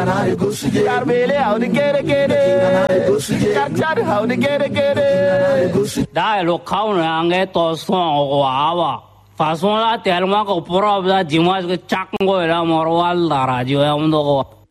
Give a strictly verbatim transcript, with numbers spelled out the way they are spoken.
Carbele how to get it get it. Cachar how to get it get it. Dai lo khao na nge to suang wa wa. Fa suang la tel ma ko pro da di ma ke chak ngo la mor wal da ra jo ya um do ko.